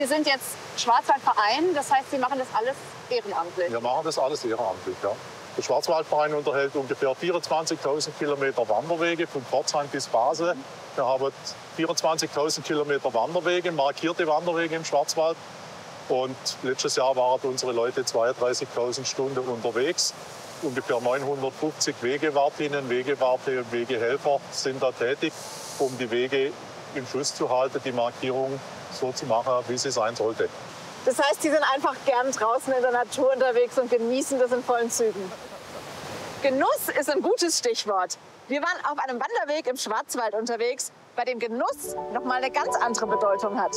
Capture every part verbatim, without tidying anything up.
Wir sind jetzt Schwarzwaldverein, das heißt, Sie machen das alles ehrenamtlich? Wir machen das alles ehrenamtlich, ja. Der Schwarzwaldverein unterhält ungefähr vierundzwanzigtausend Kilometer Wanderwege von Pforzheim bis Basel. Wir haben vierundzwanzigtausend Kilometer Wanderwege, markierte Wanderwege im Schwarzwald. Und letztes Jahr waren unsere Leute zweiunddreißigtausend Stunden unterwegs. Ungefähr neunhundertfünfzig Wegewartinnen, Wegewarte und Wegehelfer sind da tätig, um die Wege im Schuss zu halten, die Markierung so zu machen, wie sie sein sollte. Das heißt, Sie sind einfach gern draußen in der Natur unterwegs und genießen das in vollen Zügen. Genuss ist ein gutes Stichwort. Wir waren auf einem Wanderweg im Schwarzwald unterwegs, bei dem Genuss noch mal eine ganz andere Bedeutung hat.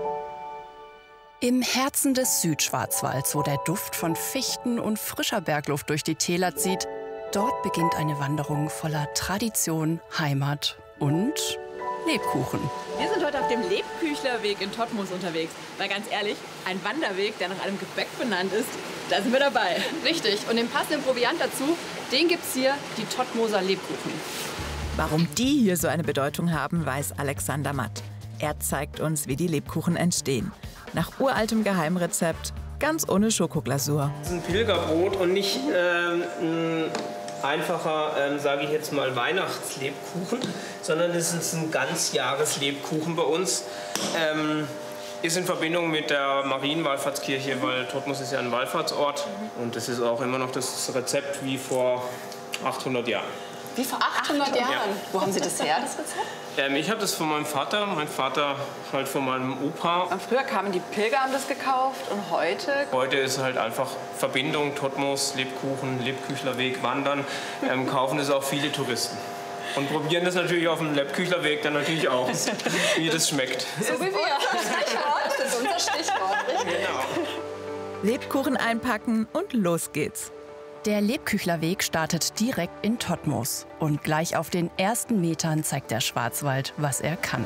Im Herzen des Südschwarzwalds, wo der Duft von Fichten und frischer Bergluft durch die Täler zieht, dort beginnt eine Wanderung voller Tradition, Heimat und Lebkuchen. Wir sind heute auf dem Lebküchlerweg in Todtmoos unterwegs. Weil ganz ehrlich, ein Wanderweg, der nach einem Gebäck benannt ist, da sind wir dabei. Richtig. Und den passenden Proviant dazu, den gibt's hier, die Todtmooser Lebkuchen. Warum die hier so eine Bedeutung haben, weiß Alexander Matt. Er zeigt uns, wie die Lebkuchen entstehen. Nach uraltem Geheimrezept, ganz ohne Schokoglasur. Das ist ein Pilgerbrot und nicht ähm, ein einfacher, ähm, sage ich jetzt mal, Weihnachtslebkuchen, sondern es ist ein Ganzjahreslebkuchen bei uns. Ähm, ist in Verbindung mit der Marienwallfahrtskirche, weil Todtmoos ist ja ein Wallfahrtsort. Und das ist auch immer noch das Rezept wie vor achthundert Jahren. Wie vor achthundert Jahren? Ja. Wo haben Sie das her, das Rezept? Ähm, ich habe das von meinem Vater, mein Vater halt von meinem Opa. Und früher kamen die Pilger, haben das gekauft und heute? Heute ist halt einfach Verbindung, Todtmoos, Lebkuchen, Lebküchlerweg, Wandern. Ähm, kaufen das auch viele Touristen. Und probieren das natürlich auf dem Lebküchlerweg dann natürlich auch, wie das schmeckt. So wie wir. Das ist unser Stichwort. Genau. Lebkuchen einpacken und los geht's. Der Lebküchlerweg startet direkt in Todtmoos. Und gleich auf den ersten Metern zeigt der Schwarzwald, was er kann.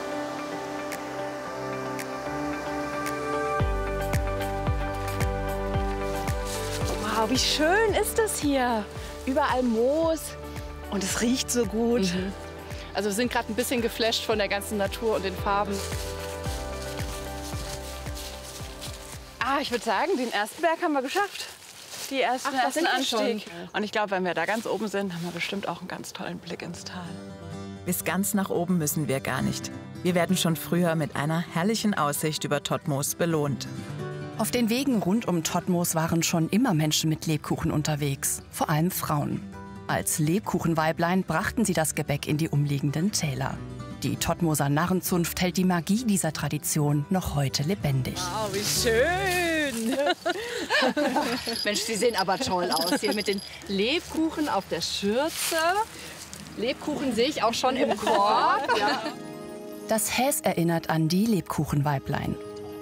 Wow, wie schön ist das hier. Überall Moos und es riecht so gut. Mhm. Also wir sind gerade ein bisschen geflasht von der ganzen Natur und den Farben. Ah, ich würde sagen, den ersten Berg haben wir geschafft. Die ersten, Ach, ersten sind wir schon? Anstieg. Und ich glaube, wenn wir da ganz oben sind, haben wir bestimmt auch einen ganz tollen Blick ins Tal. Bis ganz nach oben müssen wir gar nicht. Wir werden schon früher mit einer herrlichen Aussicht über Todtmoos belohnt. Auf den Wegen rund um Todtmoos waren schon immer Menschen mit Lebkuchen unterwegs, vor allem Frauen. Als Lebkuchenweiblein brachten sie das Gebäck in die umliegenden Täler. Die Todtmooser Narrenzunft hält die Magie dieser Tradition noch heute lebendig. Wow, wie schön! Mensch, Sie sehen aber toll aus hier mit den Lebkuchen auf der Schürze. Lebkuchen sehe ich auch schon im Korb. Ja. Das Häs erinnert an die Lebkuchenweiblein.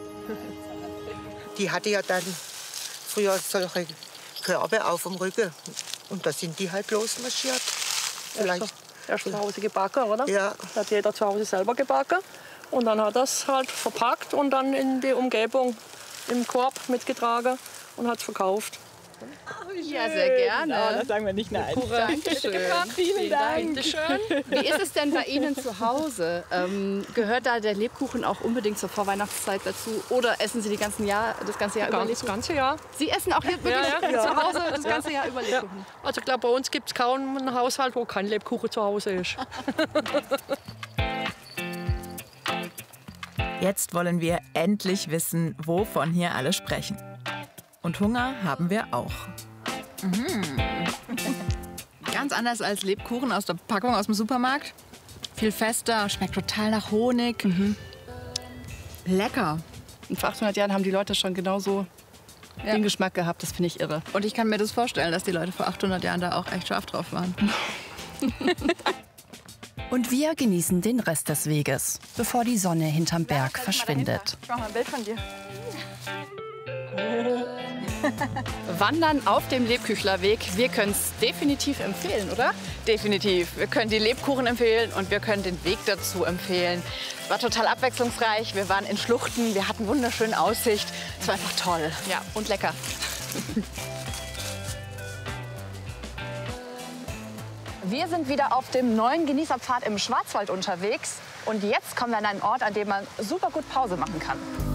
Die hatte ja dann früher solche Körbe auf dem Rücken. Und da sind die halt losmarschiert. Vielleicht. Erst zu Hause gebacken, oder? Ja. Das hat jeder zu Hause selber gebacken. Und dann hat er es halt verpackt und dann in die Umgebung im Korb mitgetragen und hat es verkauft. Ja, sehr gerne. Oh, das sagen wir nicht nein. Dankeschön. Vielen Dank. Dankeschön. Wie ist es denn bei Ihnen zu Hause? Ähm, gehört da der Lebkuchen auch unbedingt zur Vorweihnachtszeit dazu? Oder essen Sie die ganzen Jahr, das ganze Jahr über Das Lebkuchen? ganze Jahr. Sie essen auch hier wirklich Ja, ja. zu Hause das ganze Jahr über Lebkuchen? Ja. Also ich glaube, bei uns gibt es kaum einen Haushalt, wo kein Lebkuchen zu Hause ist. Jetzt wollen wir endlich wissen, wovon hier alle sprechen. Und Hunger haben wir auch. Ganz anders als Lebkuchen aus der Packung aus dem Supermarkt. Viel fester, schmeckt total nach Honig. Mhm. Lecker. Und vor achthundert Jahren haben die Leute schon genauso Ja. den Geschmack gehabt. Das finde ich irre. Und ich kann mir das vorstellen, dass die Leute vor achthundert Jahren da auch echt scharf drauf waren. Und wir genießen den Rest des Weges, bevor die Sonne hinterm Berg verschwindet. Ich mach mal ein Bild von dir. Wandern auf dem Lebküchlerweg, wir können es definitiv empfehlen, oder? Definitiv. Wir können die Lebkuchen empfehlen und wir können den Weg dazu empfehlen. Es war total abwechslungsreich. Wir waren in Schluchten, wir hatten wunderschöne Aussicht. Es war einfach toll. Ja, und lecker. Wir sind wieder auf dem neuen Genießerpfad im Schwarzwald unterwegs. Und jetzt kommen wir an einen Ort, an dem man super gut Pause machen kann.